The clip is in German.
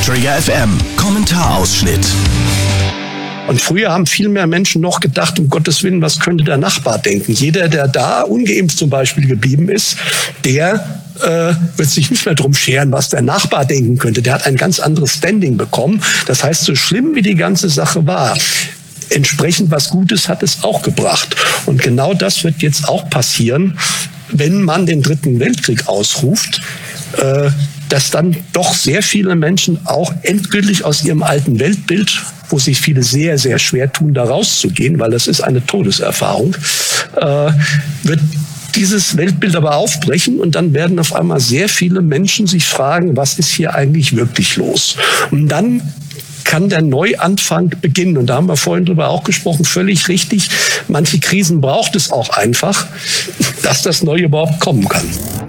Trigger FM Kommentarausschnitt. Und früher haben viel mehr Menschen noch gedacht, um Gottes Willen, was könnte der Nachbar denken? Jeder, der da ungeimpft zum Beispiel geblieben ist, der wird sich nicht mehr drum scheren, was der Nachbar denken könnte. Der hat ein ganz anderes Standing bekommen. Das heißt, so schlimm wie die ganze Sache war, entsprechend was Gutes hat es auch gebracht. Und genau das wird jetzt auch passieren, wenn man den Dritten Weltkrieg ausruft, dass dann doch sehr viele Menschen auch endgültig aus ihrem alten Weltbild, wo sich viele sehr, sehr schwer tun, da rauszugehen, weil das ist eine Todeserfahrung, wird dieses Weltbild aber aufbrechen und dann werden auf einmal sehr viele Menschen sich fragen, was ist hier eigentlich wirklich los? Und dann kann der Neuanfang beginnen. Und da haben wir vorhin drüber auch gesprochen, völlig richtig. Manche Krisen braucht es auch einfach, dass das Neue überhaupt kommen kann.